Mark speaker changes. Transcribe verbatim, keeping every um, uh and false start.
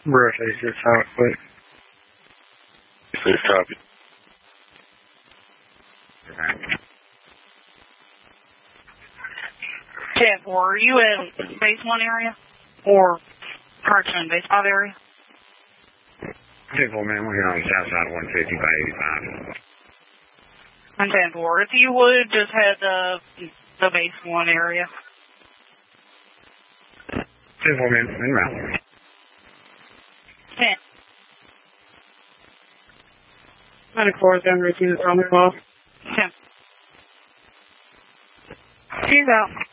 Speaker 1: Birthday just out quick.
Speaker 2: Please copy.
Speaker 3: ten four, are you in base one area? Or cartoon base five area?
Speaker 1: ten four, man, we're here on the south side of one fifty by eighty-five.
Speaker 3: And ten four, if you would, just head to the base one area.
Speaker 1: ten four, man, in route.
Speaker 3: ten.
Speaker 4: ninety-four, Denver, units on the call.
Speaker 3: ten. She's out.